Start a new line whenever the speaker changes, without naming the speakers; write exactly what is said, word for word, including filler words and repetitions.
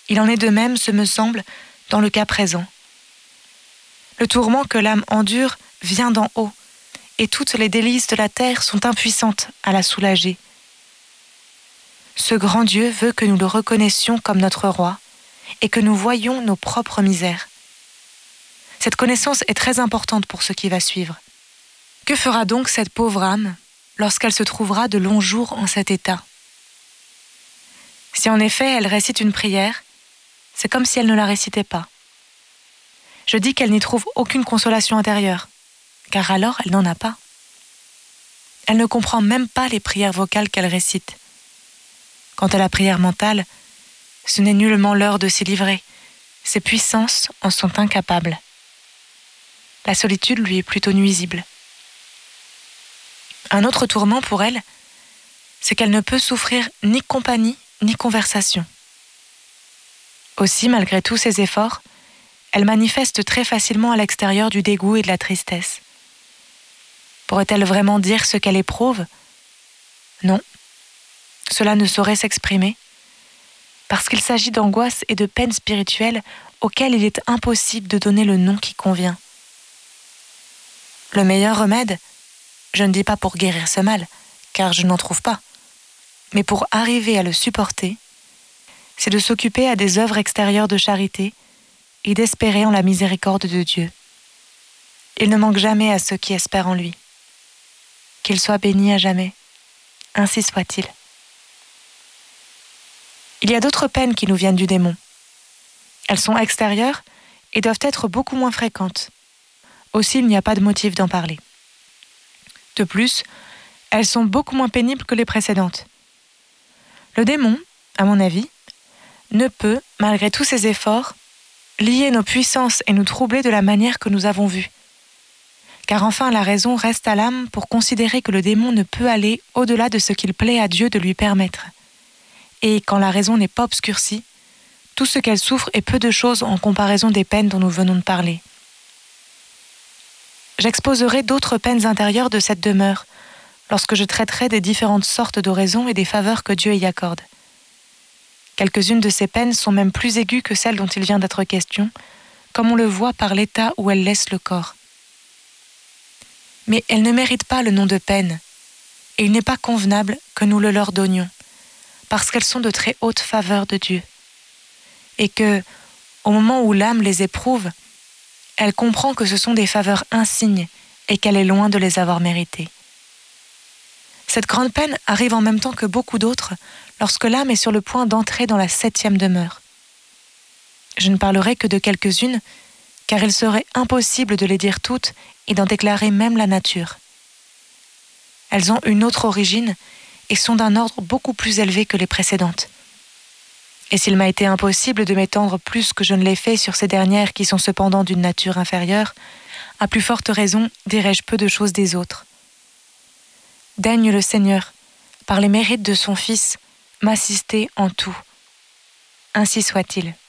Il en est de même, ce me semble, dans le cas présent. Le tourment que l'âme endure vient d'en haut, et toutes les délices de la terre sont impuissantes à la soulager. Ce grand Dieu veut que nous le reconnaissions comme notre roi, et que nous voyions nos propres misères. Cette connaissance est très importante pour ce qui va suivre. Que fera donc cette pauvre âme lorsqu'elle se trouvera de longs jours en cet état? Si en effet elle récite une prière, c'est comme si elle ne la récitait pas. Je dis qu'elle n'y trouve aucune consolation intérieure, car alors elle n'en a pas. Elle ne comprend même pas les prières vocales qu'elle récite. Quant à la prière mentale, ce n'est nullement l'heure de s'y livrer. Ses puissances en sont incapables. La solitude lui est plutôt nuisible. Un autre tourment pour elle, c'est qu'elle ne peut souffrir ni compagnie ni conversation. Aussi, malgré tous ses efforts, elle manifeste très facilement à l'extérieur du dégoût et de la tristesse. Pourrait-elle vraiment dire ce qu'elle éprouve? Non, cela ne saurait s'exprimer, parce qu'il s'agit d'angoisses et de peines spirituelles auxquelles il est impossible de donner le nom qui convient. Le meilleur remède, je ne dis pas pour guérir ce mal, car je n'en trouve pas, mais pour arriver à le supporter, c'est de s'occuper à des œuvres extérieures de charité et d'espérer en la miséricorde de Dieu. Il ne manque jamais à ceux qui espèrent en lui. Qu'il soit béni à jamais, ainsi soit-il. Il y a d'autres peines qui nous viennent du démon. Elles sont extérieures et doivent être beaucoup moins fréquentes. Aussi, il n'y a pas de motif d'en parler. De plus, elles sont beaucoup moins pénibles que les précédentes. Le démon, à mon avis, ne peut, malgré tous ses efforts, lier nos puissances et nous troubler de la manière que nous avons vue. Car enfin la raison reste à l'âme pour considérer que le démon ne peut aller au-delà de ce qu'il plaît à Dieu de lui permettre. Et quand la raison n'est pas obscurcie, tout ce qu'elle souffre est peu de choses en comparaison des peines dont nous venons de parler. J'exposerai d'autres peines intérieures de cette demeure, lorsque je traiterai des différentes sortes d'oraisons et des faveurs que Dieu y accorde. Quelques-unes de ces peines sont même plus aiguës que celles dont il vient d'être question, comme on le voit par l'état où elles laissent le corps. Mais elles ne méritent pas le nom de peine, et il n'est pas convenable que nous le leur donnions, parce qu'elles sont de très hautes faveurs de Dieu, et que, au moment où l'âme les éprouve, elle comprend que ce sont des faveurs insignes et qu'elle est loin de les avoir méritées. Cette grande peine arrive en même temps que beaucoup d'autres lorsque l'âme est sur le point d'entrer dans la septième demeure. Je ne parlerai que de quelques-unes, car il serait impossible de les dire toutes et d'en déclarer même la nature. Elles ont une autre origine et sont d'un ordre beaucoup plus élevé que les précédentes. Et s'il m'a été impossible de m'étendre plus que je ne l'ai fait sur ces dernières qui sont cependant d'une nature inférieure, à plus forte raison dirai-je peu de choses des autres. Daigne le Seigneur, par les mérites de son Fils, m'assister en tout. Ainsi soit-il.